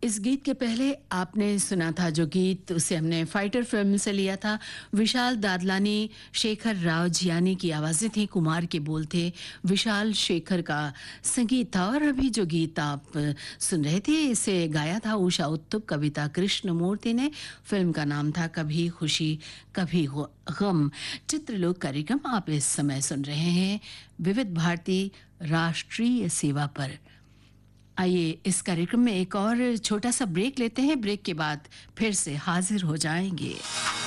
इस गीत के पहले आपने सुना था जो गीत, उसे हमने फाइटर फिल्म से लिया था। विशाल दादलानी, शेखर राव जियानी की आवाज़ें थी, कुमार के बोल थे, विशाल शेखर का संगीत था। और अभी जो गीत आप सुन रहे थे इसे गाया था उषा उत्तुप, कविता कृष्णमूर्ति ने। फिल्म का नाम था कभी खुशी कभी गम। चित्रलोक कार्यक्रम आप इस समय सुन रहे हैं विविध भारती राष्ट्रीय सेवा पर। आइए इस कार्यक्रम में एक और छोटा सा ब्रेक लेते हैं। ब्रेक के बाद फिर से हाजिर हो जाएंगे।